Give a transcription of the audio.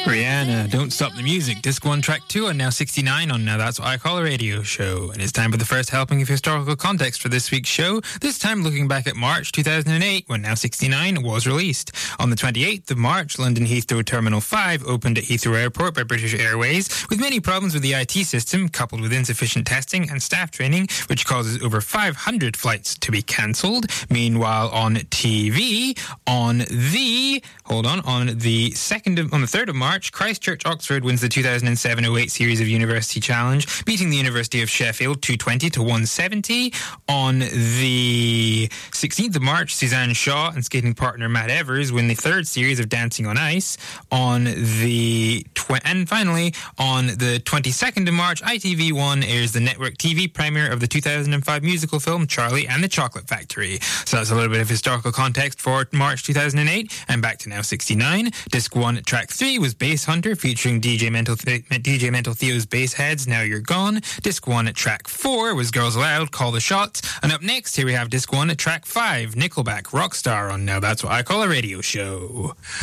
Rihanna, Don't Stop the Music, Disc 1, Track 2, and now 69 on Now That's What I Call a Radio Show. And it's time for the first helping of historical context for this week's show, this time looking back at March 2008, when Now 69 was released. On the 28th of March, London Heathrow Terminal 5 opened at Heathrow Airport by British Airways, with many problems with the IT system, coupled with insufficient testing and staff training, which causes over 500 flights to be cancelled. Meanwhile, on TV, on the 3rd of March, Christchurch Oxford wins the 2007-08 series of University Challenge, beating the University of Sheffield 220 to 170. On the 16th of March, Suzanne Shaw and skating partner Matt Evers win the third series of Dancing on Ice. And finally, on the 22nd of March, ITV1 airs the network TV premiere of the 2005 musical film Charlie and the Chocolate Factory. So that's a little bit of historical context for March 2008, and back to Now 69. Disc 1, Track 3 was Bass Hunter, featuring DJ Mental Theo's Bass Heads, Now You're Gone. Disc 1, Track 4 was Girls Aloud, Call the Shots. And up next, here we have Disc 1, Track 5, Nickelback, Rockstar on Now That's What I Call a Radio Show.